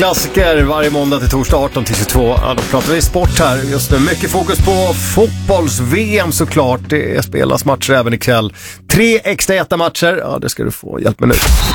Klassiker varje måndag till torsdag 18-22. Ja, då pratar vi sport här just nu. Mycket fokus på fotbolls-VM såklart. Det spelas matcher även ikväll. 3 extra heta matcher. Ja, det ska du få hjälp med nu.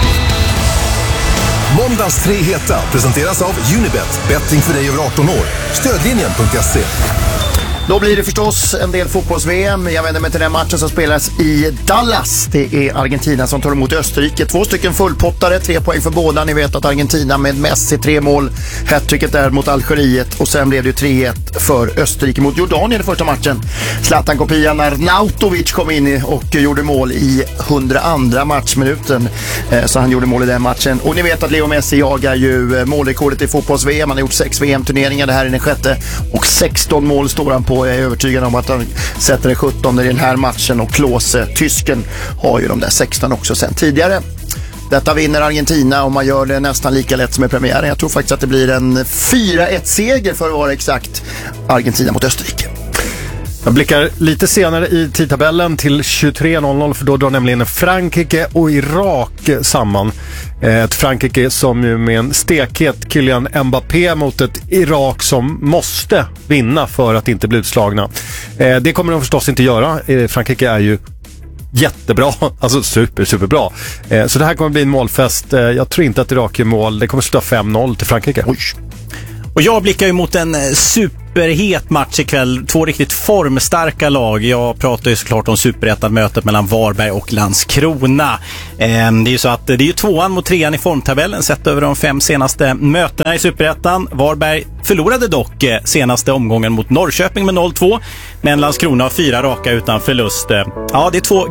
Måndags 3 heta presenteras av Unibet. Betting för dig över 18 år. Stödlinjen.se. Då blir det förstås en del fotbolls-VM. Jag vänder mig till den matchen som spelas i Dallas. Det är Argentina som tar emot Österrike. 2 stycken fullpottare, 3 poäng för båda. Ni vet att Argentina med Messi 3 mål. Hattricket där mot Algeriet. Och sen blev det 3-1 för Österrike mot Jordanien i första matchen. Zlatan-kopian Arnautovic kom in och gjorde mål i 102:a matchminuten. Så han gjorde mål i den matchen. Och ni vet att Leo Messi jagar ju målrekordet i fotbolls-VM. Han har gjort 6 VM-turneringar. Det här är den 6:e. Och 16 mål står han på. Jag är övertygad om att han sätter det 17 i den här matchen. Och Klose, tysken, har ju de där 16 också sen tidigare. Detta vinner Argentina och man gör det nästan lika lätt som i premiären. Jag tror faktiskt att det blir en 4-1-seger för att vara exakt. Argentina mot Österrike. Jag blickar lite senare i tidtabellen till 23:00 för då drar nämligen Frankrike och Irak samman. Ett Frankrike som ju med en stekhet Kylian Mbappé mot ett Irak som måste vinna för att inte bli utslagna. Det kommer de förstås inte göra. Frankrike är ju jättebra, alltså superbra. Så det här kommer bli en målfest. Jag tror inte att Irak är mål. Det kommer sluta 5-0 till Frankrike. Oj. Och jag blickar ju mot en superhet match ikväll. 2 riktigt formstarka lag. Jag pratar ju såklart om superettan-mötet mellan Varberg och Landskrona. Det är ju så att det är ju 2:an mot 3:an i formtabellen sett över de 5 senaste mötena i superettan. Varberg förlorade dock senaste omgången mot Norrköping med 0-2. Men Landskrona har 4 raka utan förlust. Ja, det är 2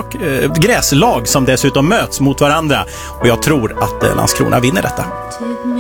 gräslag som dessutom möts mot varandra. Och jag tror att Landskrona vinner detta.